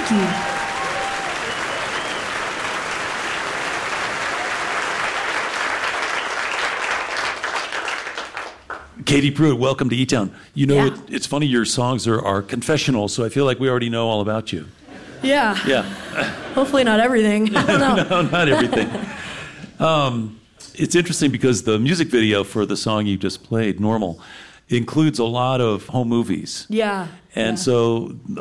Thank you. Katie Pruitt, welcome to E-Town. You know, Yeah. it's funny, your songs are confessional, so I feel like we already know all about you. Yeah. Yeah. Hopefully not everything. I don't know. No, not everything. It's interesting because the music video for the song you just played, Normal, includes a lot of home movies. Yeah. And yeah. so